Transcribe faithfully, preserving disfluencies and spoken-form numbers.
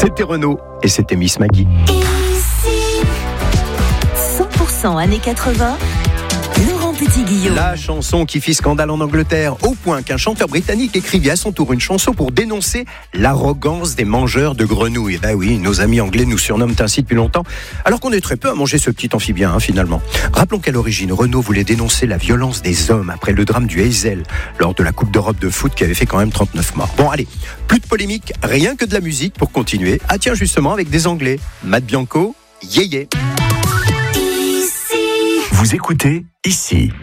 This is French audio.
C'était Renaud et c'était Miss Maggie. Ici, cent pour cent années quatre-vingts, Laurent Petit-Guillaume. La chanson qui fit scandale en Angleterre, au point qu'un chanteur britannique écrivit à son tour une chanson pour dénoncer l'arrogance des mangeurs de grenouilles. Ben oui, nos amis anglais nous surnomment ainsi depuis longtemps, alors qu'on est très peu à manger ce petit amphibien, hein, finalement. Rappelons qu'à l'origine, Renaud voulait dénoncer la violence des hommes après le drame du Heysel, lors de la Coupe d'Europe de foot qui avait fait quand même trente-neuf morts. Bon, allez, plus de polémique, rien que de la musique pour continuer. Ah tiens, justement, avec des Anglais. Matt Bianco, yeah yeah. Vous écoutez Ici.